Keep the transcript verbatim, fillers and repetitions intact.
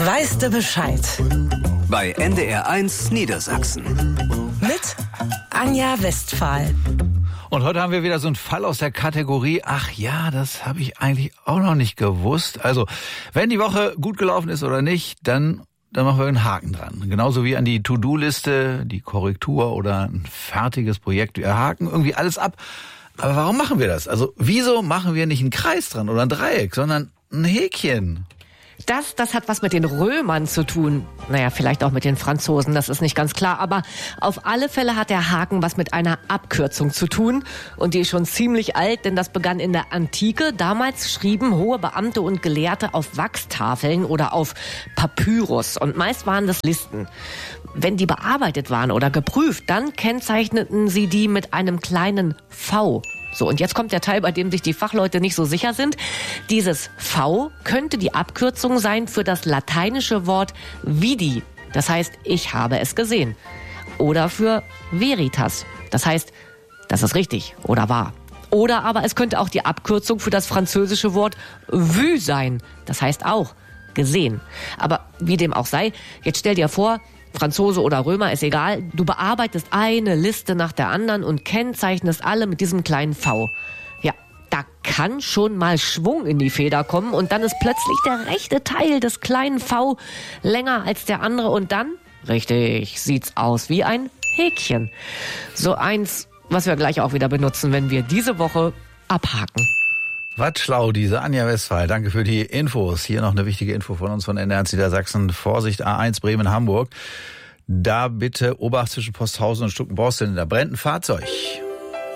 Weißt du Bescheid? Bei N D R eins Niedersachsen. Mit Anja Westphal. Und heute haben wir wieder so einen Fall aus der Kategorie, ach ja, das habe ich eigentlich auch noch nicht gewusst. Also, wenn die Woche gut gelaufen ist oder nicht, dann, dann machen wir einen Haken dran. Genauso wie an die To-Do-Liste, die Korrektur oder ein fertiges Projekt. Wir haken irgendwie alles ab. Aber warum machen wir das? Also, wieso machen wir nicht einen Kreis dran oder ein Dreieck, sondern ein Häkchen? Das, das hat was mit den Römern zu tun. Naja, vielleicht auch mit den Franzosen, das ist nicht ganz klar. Aber auf alle Fälle hat der Haken was mit einer Abkürzung zu tun. Und die ist schon ziemlich alt, denn das begann in der Antike. Damals schrieben hohe Beamte und Gelehrte auf Wachstafeln oder auf Papyrus. Und meist waren das Listen. Wenn die bearbeitet waren oder geprüft, dann kennzeichneten sie die mit einem kleinen V. So, und jetzt kommt der Teil, bei dem sich die Fachleute nicht so sicher sind. Dieses V könnte die Abkürzung sein für das lateinische Wort vidi. Das heißt, ich habe es gesehen. Oder für veritas. Das heißt, das ist richtig oder wahr. Oder aber es könnte auch die Abkürzung für das französische Wort vu sein. Das heißt auch gesehen. Aber wie dem auch sei, jetzt stell dir vor, Franzose oder Römer, ist egal. Du bearbeitest eine Liste nach der anderen und kennzeichnest alle mit diesem kleinen V. Ja, da kann schon mal Schwung in die Feder kommen und dann ist plötzlich der rechte Teil des kleinen V länger als der andere und dann, richtig, sieht's aus wie ein Häkchen. So eins, was wir gleich auch wieder benutzen, wenn wir diese Woche abhaken. Was schlau, diese Anja Westphal. Danke für die Infos. Hier noch eine wichtige Info von uns von N D R eins Niedersachsen. Vorsicht, A eins Bremen-Hamburg. Da bitte Obacht zwischen Posthausen und Stuckenborsten. Da brennt ein Fahrzeug.